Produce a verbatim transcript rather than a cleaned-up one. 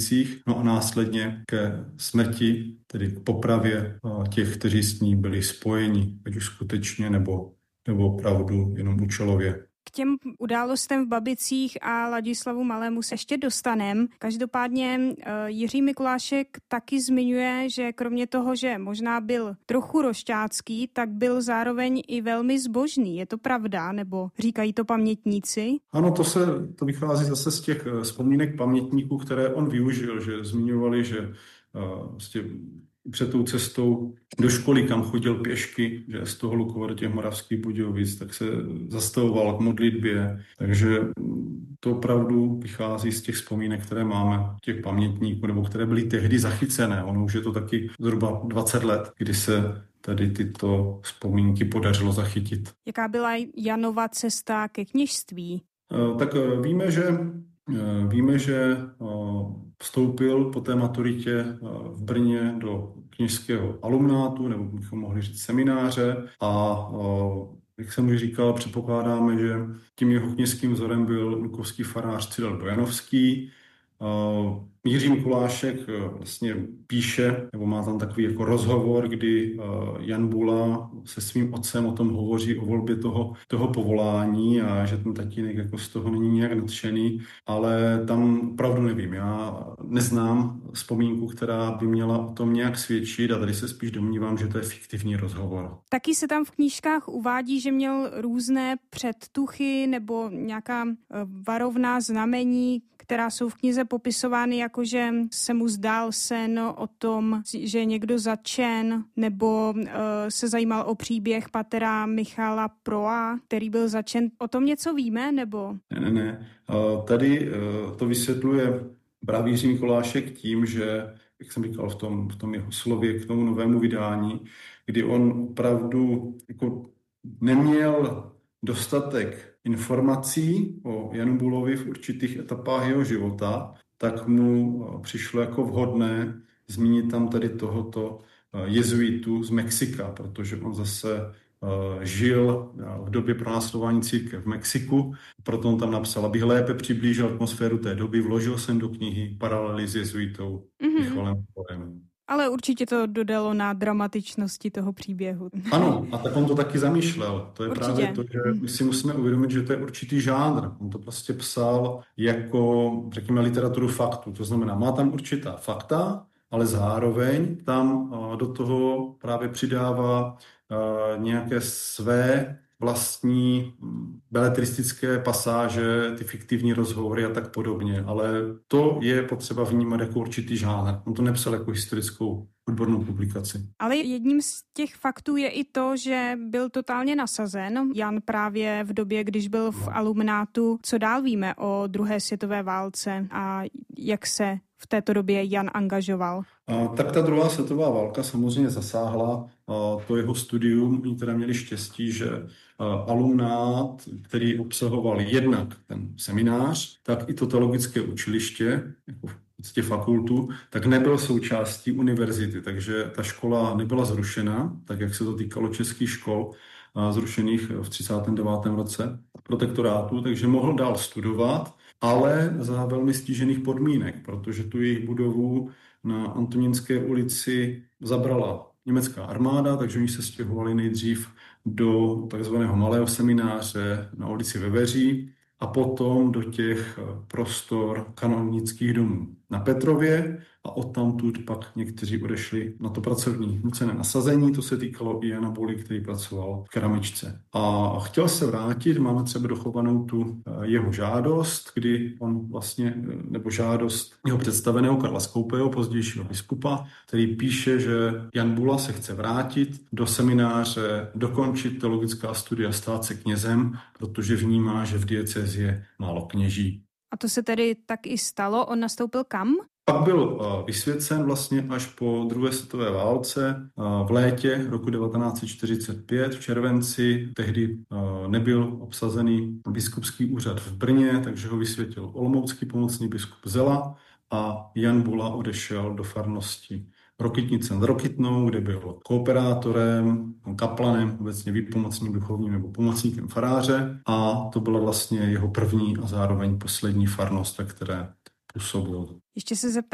Babicích, no a následně ke smrti, tedy k popravě těch, kteří s ní byli spojeni, ať už skutečně nebo, nebo opravdu jenom účelově. K těm událostem v Babicích a Ladislavu Malému se ještě dostanem. Každopádně Jiří Mikulášek taky zmiňuje, že kromě toho, že možná byl trochu rošťácký, tak byl zároveň i velmi zbožný. Je to pravda, nebo říkají to pamětníci? Ano, to, se, to vychází zase z těch vzpomínek pamětníků, které on využil, že zmiňovali, že uh, vlastně před tou cestou do školy, kam chodil pěšky, že z toho Lukova do těch Moravských Budějovic, tak se zastavoval k modlitbě. Takže to opravdu vychází z těch vzpomínek, které máme, těch pamětníků, nebo které byly tehdy zachycené. Ono už je to taky zhruba dvacet let, kdy se tady tyto vzpomínky podařilo zachytit. Jaká byla Janova cesta ke kněžství? Tak víme, že Víme, že vstoupil po té maturitě v Brně do kněžského alumnátu, nebo bychom mohli říct semináře, a jak jsem už říkal, předpokládáme, že tím jeho kněžským vzorem byl lukovský farář Cyril Bojanovský. Jiří Mikulášek vlastně píše, nebo má tam takový jako rozhovor, kdy Jan Bula se svým otcem o tom hovoří o volbě toho, toho povolání a že ten tatínek jako z toho není nějak nadšený, ale tam opravdu nevím. Já neznám vzpomínku, která by měla o tom nějak svědčit a tady se spíš domnívám, že to je fiktivní rozhovor. Taky se tam v knížkách uvádí, že měl různé předtuchy nebo nějaká varovná znamení, která jsou v knize popisovány jako, že se mu zdál sen o tom, že je někdo zatčen, nebo uh, se zajímal o příběh patera Michala Proa, který byl zatčen. O tom něco víme, nebo? Ne, ne, ne. Uh, tady uh, to vysvětluje právě Jiří Mikulášek tím, že, jak jsem říkal v tom, v tom jeho slově k tomu novému vydání, kdy on opravdu jako neměl dostatek informací o Janu Bulovi v určitých etapách jeho života, tak mu přišlo jako vhodné zmínit tam tady tohoto jezuitu z Mexika, protože on zase žil v době pronásledování církve v Mexiku, proto on tam napsal, abych lépe přiblížil atmosféru té doby, vložil jsem do knihy paralely s jezuitou mm-hmm. Michalem Proem. Ale určitě to dodalo na dramatičnosti toho příběhu. Ano, a tak on to taky zamýšlel. To je určitě. Právě to, že my si musíme uvědomit, že to je určitý žánr. On to prostě psal jako, řekněme, literaturu faktu. To znamená, má tam určitá fakta, ale zároveň tam do toho právě přidává nějaké své vlastní beletristické pasáže, ty fiktivní rozhovory a tak podobně, ale to je potřeba vnímat jako určitý žánr. On to nepsal jako historickou odbornou publikaci. Ale jedním z těch faktů je i to, že byl totálně nasazen. Jan právě v době, když byl v alumnátu. Co dál víme o druhé světové válce a jak se v této době Jan angažoval? A, tak ta druhá světová válka samozřejmě zasáhla a, to jeho studium. Oni teda měli štěstí, že a, alumnát, který obsahoval jednak ten seminář, tak i to teologické učiliště, jako v podstatě fakultu, tak nebyl součástí univerzity, takže ta škola nebyla zrušena, tak jak se to týkalo českých škol, a, zrušených v třicátém devátém roce protektorátu, takže mohl dál studovat, ale za velmi stížených podmínek, protože tu jejich budovu na Antonínské ulici zabrala německá armáda, takže oni se stěhovali nejdřív do takzvaného malého semináře na ulici Veveří a potom do těch prostor kanonických domů na Petrově a odtamtud pak někteří odešli na to pracovní nucené nasazení. To se týkalo i Jana Buly, který pracoval v keramičce. A chtěl se vrátit, máme třeba dochovanou tu jeho žádost, kdy on vlastně, nebo žádost jeho představeného Karla Skoupého, pozdějšího biskupa, který píše, že Jan Bula se chce vrátit do semináře, dokončit teologická studia, stát se knězem, protože vnímá, že v diecézi je málo kněží. A to se tedy tak i stalo? On nastoupil kam? Pak byl vysvěcen vlastně až po druhé světové válce v létě roku devatenáct set čtyřicet pět v červenci. Tehdy nebyl obsazený biskupský úřad v Brně, takže ho vysvětil olomoucký pomocný biskup Zela a Jan Bula odešel do farnosti Rokytnice nad Rokytnou, kde byl kooperátorem, kaplanem, obecně výpomocným duchovním nebo pomocníkem faráře a to byla vlastně jeho první a zároveň poslední farnost, ve které působil. Ještě se zeptám